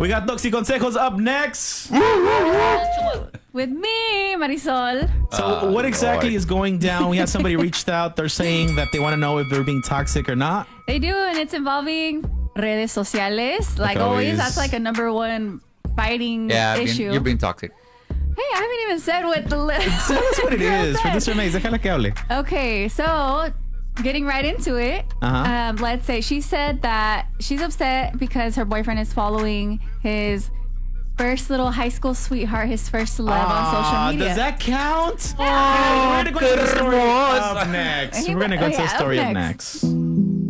We got Doxy Consejos up next. With me, Marisol. So what exactly is going down? We had somebody reached out. They're saying that they want to know if they're being toxic or not. They do, and it's involving redes sociales. Like always, that's like a number one fighting issue. You're being toxic. Hey, I haven't even said what the list. That's what it is. Producer Maze, déjala que hable. Okay, so getting right into it. Let's say she said that she's upset because her boyfriend is following his first little high school sweetheart, his first love on social media. Does that count? We're going to go to the story up next. We're going to go to the story up next.